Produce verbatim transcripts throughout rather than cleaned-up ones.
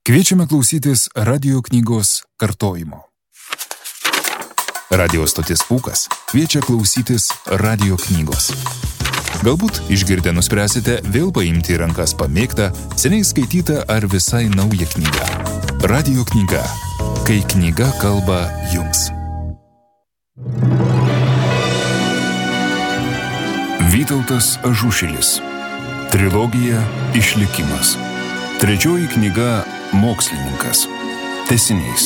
Kviečiame klausytis radio knygos kartojimo. Radio stotis Pūkas kviečia klausytis radio knygos. Galbūt išgirdę nuspręsite vėl paimti į rankas pamėgtą, seniai skaitytą ar visai naują knygą. Radio knyga. Kai knyga kalba jums. Vytautas Ažušilis. Trilogija Išlikimas. Trečioji knyga Mokslininkas. Tęsinys.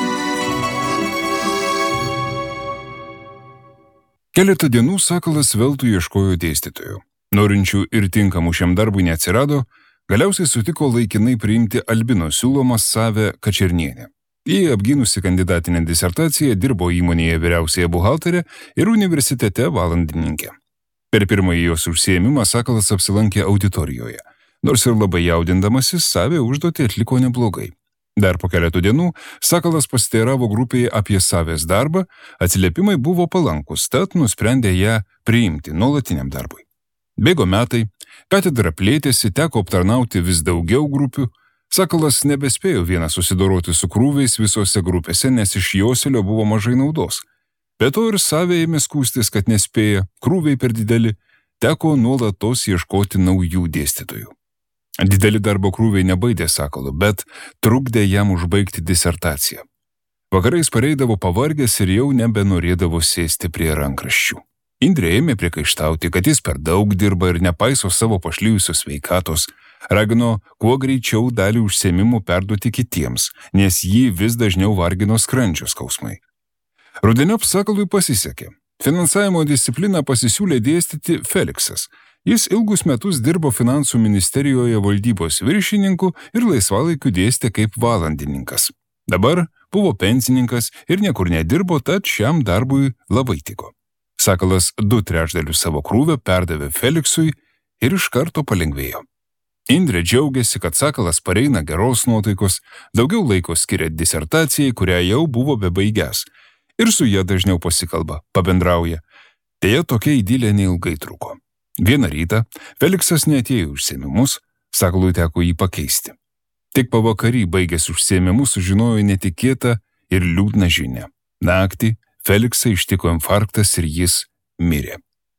Keletą dienų Sakalas veltui ieškojo dėstytojų. Norinčių ir tinkamų šiam darbui neatsirado, galiausiai sutiko laikinai priimti Albino siūlomą Savę Kačernienę. Ji apgynusi kandidatinę disertaciją dirbo įmonėje vyriausiąją buhalterę ir universitete valandininkė. Per pirmąjį jos užsiėmimą Sakalas apsilankė auditorijoje. Nors ir labai jaudindamasis, Savė užduotį atliko neblogai. Dar po keletų dienų Sakalas pasiteiravo grupėje apie Savės darbą, atsiliepimai buvo palankus, tad nusprendė ją priimti nuolatiniam darbui. Bėgo metai, katedra plėtėsi, teko aptarnauti vis daugiau grupių. Sakalas nebespėjo vienas susidoroti su krūviais visose grupėse, nes iš Joselio buvo mažai naudos. Be to ir Savė ėmė skųstis, kad nespėja, krūviai per dideli, teko nuolatos ieškoti naujų dėstytojų. Dideli darbo krūviai nebaidė Sakalo, bet trukdė jam užbaigti disertaciją. Vakarais pareidavo pavargęs ir jau nebenorėdavo sėsti prie rankraščių. Indrė ėmė priekaištauti, kad jis per daug dirba ir nepaiso savo pašlijusios sveikatos, ragino kuo greičiau dalį užsiėmimų perduoti kitiems, nes jį vis dažniau vargino skrandžio skausmai. Rudeniop Sakalui pasisekė. Finansavimo discipliną pasisiūlė dėstyti Feliksas. Jis ilgus metus dirbo finansų ministerijoje valdybos viršininku ir laisvalaikiu dėstė kaip valandininkas. Dabar buvo pensininkas ir niekur nedirbo, tad šiam darbui labai tiko. Sakalas du trečdalius savo krūvio perdavė Feliksui ir iš karto palengvėjo. Indrė džiaugiasi, kad Sakalas pareina geros nuotaikos, daugiau laiko skiria disertacijai, kurią jau buvo bebaigęs, ir su ja dažniau pasikalba, pabendrauja. Deja, tokia idilė neilgai truko. Vieną rytą Feliksas neatėjo užsiėmimus, Sakalui teko jį pakeisti. Tik pavakarį baigęs užsiėmimus sužinojo netikėtą ir liūdną žinią. Naktį Feliksą ištiko infarktas ir jis mirė.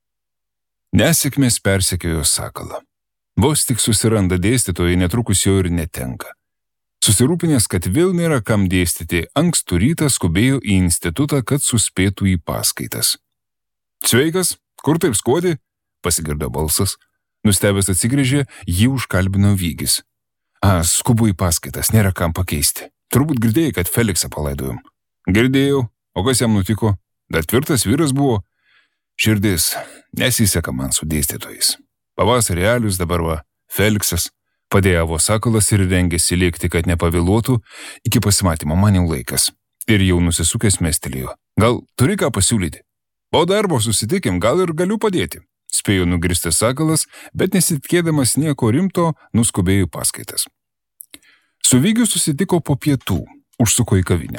Nesėkmės persekiojo Sakalą. Vos tik susiranda dėstytojai, netrukus jo ir netenka. Susirūpinęs, kad vėl nėra kam dėstyti, ankstų rytą skubėjo į institutą, kad suspėtų į paskaitas. Sveikas, kur taip skuodi? Pasigirdo balsas. Nustebęs atsigręžė, jį užkalbino Vygis. A, skubu į paskaitas, nėra kam pakeisti. Turbūt girdėjai, kad Feliksą palaidojom. Girdėjau, o kas jam nutiko? Dar tvirtas vyras buvo. Širdis, nesiseka man su dėstytojais. Pavasarį Alius, dabar va, Feliksas. Padėjavo Sakalas ir rengėsi lėkti, kad nepavėluotų, iki pasimatymo man jau laikas. Ir jau nusisukęs mestelėjo. Gal turi ką pasiūlyti? Po darbo susitikim, gal ir galiu padėti. Spėjo nugristi Sakalas, bet nesitikėdamas nieko rimto, nuskubėjo paskaitas. Su Vygiu susitiko po pietų, užsuko į kavinę.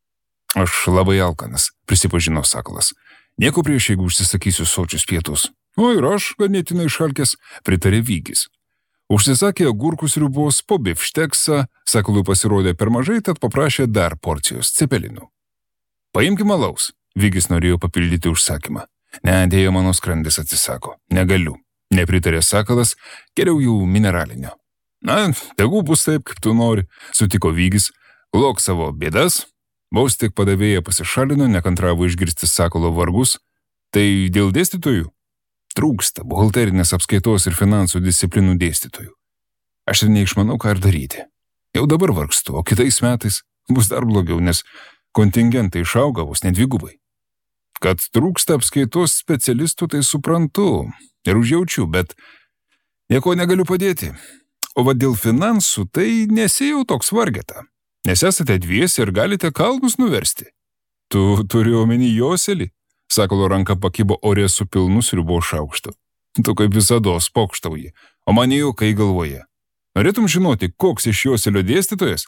Aš labai alkanas, prisipažino Sakalas. Nieko prieš, jeigu užsisakysiu sočius pietus. O ir aš ganėtinai šalkės, pritarė Vygis. Užsisakė agurkų sriubos, po bifšteksą, Sakalui pasirodė per mažai, tad paprašė dar porcijos cepelinų. Paimkime alaus, Vygis norėjo papildyti užsakymą. Ne, dėja, mano skrandis atsisako. Negaliu. Nepritarė Sakalas, geriau jau mineralinio. Na, tegu bus taip, kaip tu nori, sutiko Vygis. Lok savo bėdas. Vos tik padavėja pasišalino, nekantravo išgirsti Sakalo vargus. Tai dėl dėstytojų? Trūksta buhalterinės apskaitos ir finansų disciplinų dėstytojų. Aš ir neišmanau, ką ir daryti. Jau dabar vargstu, o kitais metais bus dar blogiau, nes kontingentai išauga vos nedvigubai. Kad trūksta apskaitos specialistų, tai suprantu ir užjaučiu, bet nieko negaliu padėti. O va dėl finansų, tai nesėjau toks vargeta, nes esate dviesi ir galite kalnus nuversti. Tu turi omeny Joselį? Sakalo ranka pakibo ore su pilnu sriubos šaukštu. Tu kaip visados pokštauji, o man jau kai galvoje. Norėtum žinoti, koks iš Joselio dėstytojas?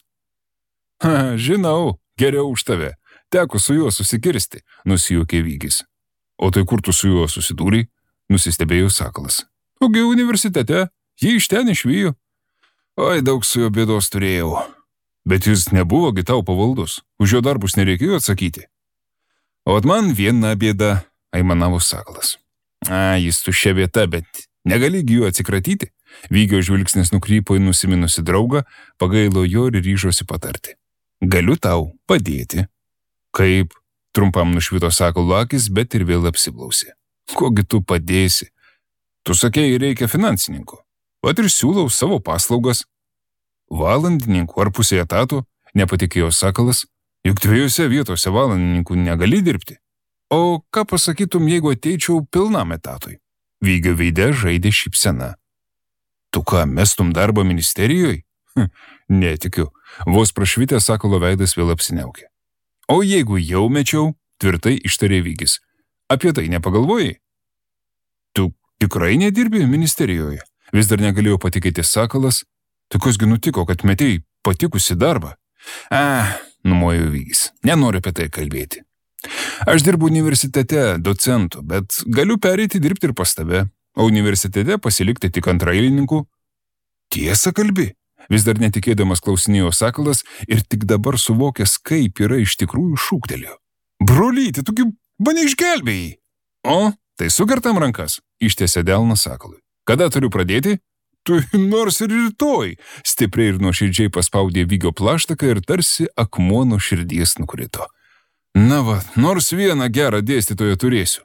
Ha, žinau, geriau už tave. Teko su juo susikirsti, nusijuokė Vygis. O tai kur tu su juo susidūrei? Nusistebėjo Sakalas. Ogi universitete, jį iš ten išvijo. Oi, daug su jo bėdos turėjau. Bet jis nebuvo gi tau pavaldus, už jo darbus nereikėjo atsakyti. O man viena bėda, aimanavo Sakalas. A, jis tuščia vieta, bet negali jų atsikratyti. Vygio žvilgsnis nukrypo į nusiminusi draugą, pagailo jo ir ryžosi patarti. Galiu tau padėti. Kaip? Trumpam nušvito Sakalo akis, bet ir vėl apsiblausė. Kogi tu padėsi? Tu sakėjai, reikia finansininkų. Vat ir siūlau savo paslaugas. Valandininkų ar pusė etatų, nepatikėjo Sakalas, juk dviejose vietose valandininkų negali dirbti. O ką pasakytum, jeigu ateičiau pilnam etatui? Vygio veide žaidė šypsena. Tu ką, mestum darbą ministerijoje? Hm, netikiu. Vos prašvitę Sakalo veidas vėl apsiniaukė. O jeigu jau mečiau, tvirtai ištarė Vygis. Apie tai nepagalvojai? Tu tikrai nedirbi ministerijoje? Vis dar negalėjo patikėti Sakalas. Tai kasgi nutiko, kad metėjai patikusi darbą? A, numojo Vygis. Nenoriu apie tai kalbėti. Aš dirbu universitete docentu, bet galiu pereiti dirbti ir pas tave, o universitete pasilikti tik antraeilininkų. Tiesa kalbi? Vis dar netikėdamas klausinėjo Sakalas ir tik dabar suvokęs, kaip yra iš tikrųjų šūktelėjo. Brolyti, tugi mane išgelbėjai. O, tai sukertam rankas, ištiesė delną Sakalui. Kada turiu pradėti? Tu nors ir rytoj, stipriai ir nuoširdžiai paspaudė Vygio plaštaką ir tarsi akmuo nuo širdies nukrito. Na va, nors vieną gerą dėstytoją turėsiu.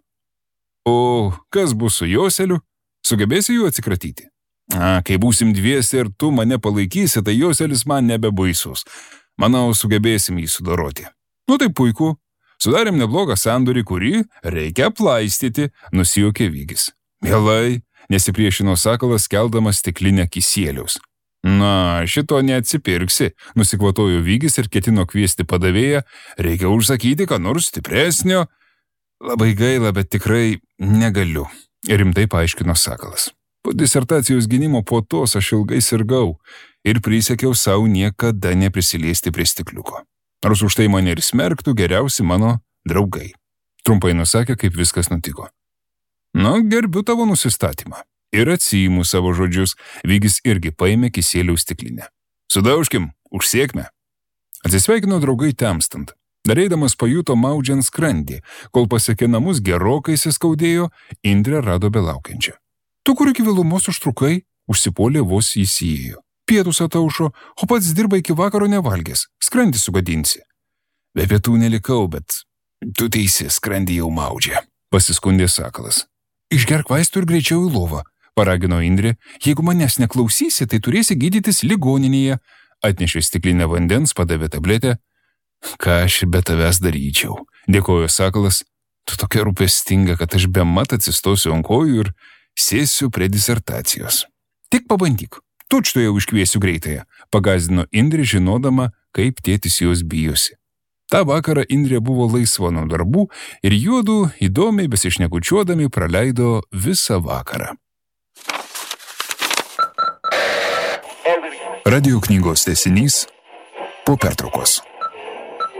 O kas bus su Joseliu? Sugebėsi jų atsikratyti? A, kai būsim dviesi ir tu mane palaikysi, tai Joselis man nebebaisus. Manau, sugebėsim jį sudoroti. Nu tai puiku. Sudarėm neblogą sandorį, kurį reikia aplaistyti, nusijuokė Vygis. Mielai, nesipriešino Sakalas, keldamas stiklinę kisieliaus. Na, šito neatsipirksi, nusikvatojo Vygis ir ketino kviesti padavėją, reikia užsakyti, ką nors stipresnio. Labai gaila, bet tikrai negaliu, rimtai paaiškino Sakalas. Po disertacijos gynimo po tos aš ilgai sirgau ir prisiekiau savo niekada neprisiliesti prie stikliuko. Nors už tai mane ir smerktų geriausi mano draugai. Trumpai nusakė, kaip viskas nutiko. Na, gerbiu tavo nusistatymą. Ir atsiimu savo žodžius, Vygis irgi paėmė kisėliaus stiklinę. Sudaužkim, už sėkmę. Atsisveikino draugai temstant. Dareidamas pajuto maudžiant skrandį, kol pasiekė namus gerokai įsiskaudėjo, Indrę rado belaukiančią. Tu kur iki vėlumos užtrukai, užsipolė vos įsijėjo. Pietus ataušo, o pats dirba iki vakaro nevalgęs, skrandį sugadinsi. Be pietų nelikau, bet tu teisi, skrandį jau maudžia, pasiskundė Sakalas. Išgerk vaistų ir greičiau į lovą, paragino Indrė. Jeigu manęs neklausysi, tai turėsi gydytis ligoninėje. Atnešė stiklinę vandens, padavė tabletę. Ką aš be tavęs daryčiau, dėkojo Sakalas. Tu tokia rūpestinga, kad aš be mat atsistosiu ant kojų ir sėsiu prie disertacijos. Tik pabandyk, tučto jau iškviesiu greitąją, pagazdino Indrė, žinodama, kaip tėtis jos bijosi. Ta vakarą Indrė buvo laisva nuo darbų ir juodu įdomiai besišnekučiuodami praleido visą vakarą. Radio knygos tęsinys po pertraukos.